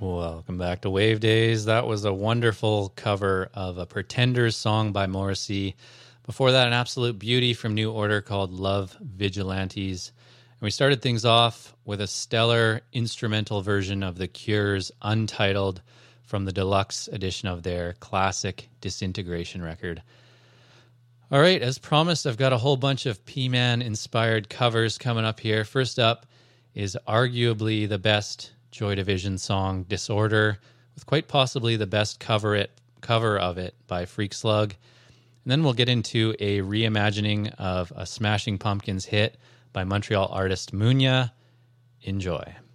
Welcome back to Wave Days. That was a wonderful cover of a Pretenders song by Morrissey. Before that, an absolute beauty from New Order called Love Vigilantes. And we started things off with a stellar instrumental version of The Cure's Untitled from the deluxe edition of their classic Disintegration record. All right, as promised, I've got a whole bunch of P-Man-inspired covers coming up here. First up is arguably the best Joy Division song, Disorder, with quite possibly the best cover of it by Freak Slug. And then we'll get into a reimagining of a Smashing Pumpkins hit by Montreal artist Munya. Enjoy.